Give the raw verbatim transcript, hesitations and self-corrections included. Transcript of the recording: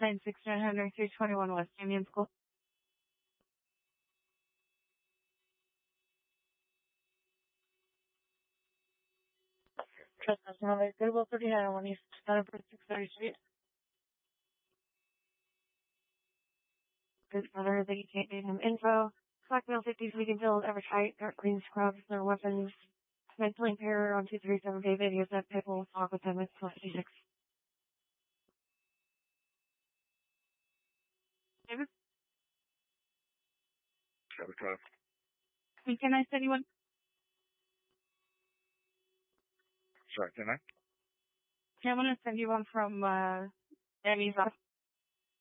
nine six nine hundred three twenty-one West Union School. Trespass number Goodwill thirty-nine oh one East Center for six thirty Street. Good brother that you can't give him info. Black male fifties, medium build, average height, dark green scrubs, their weapons. Mentally impaired on two three seven David. He has that people talk with him at twelve fifty-six. David? Sabotage. Can I send you one? Sorry, can I? Yeah, I'm going to send you one from, uh, Danny's office.